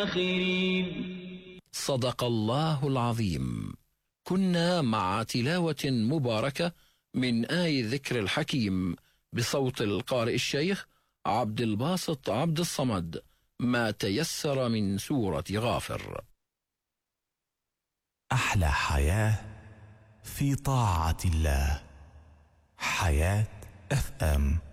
صدق الله العظيم. كنا مع تلاوة مباركة من آي الذكر الحكيم بصوت القارئ الشيخ عبد الباسط عبد الصمد، ما تيسر من سورة غافر. أحلى حياة في طاعة الله. حياة FM.